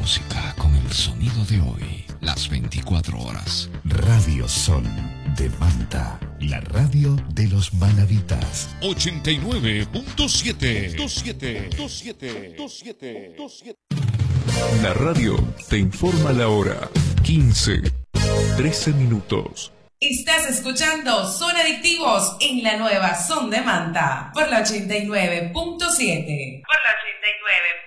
música con el sonido de hoy, las 24 horas. Radio Son de Manta, la radio de los manavitas. 89.7. La radio te informa la hora. 15:13 minutos. Estás escuchando Son Adictivos en la nueva Son de Manta por la 89.7.